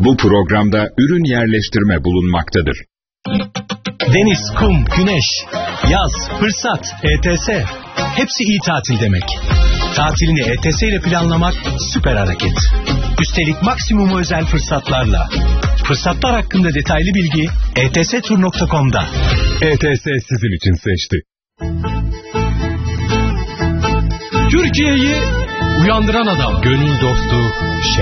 Bu programda ürün yerleştirme bulunmaktadır. Deniz, kum, güneş, yaz, fırsat, ETS. Hepsi iyi tatil demek. Tatilini ETS ile planlamak süper hareket. Üstelik maksimum özel fırsatlarla. Fırsatlar hakkında detaylı bilgi etstur.com'da. ETS sizin için seçti. Türkiye'yi uyandıran adam. Gönül dostu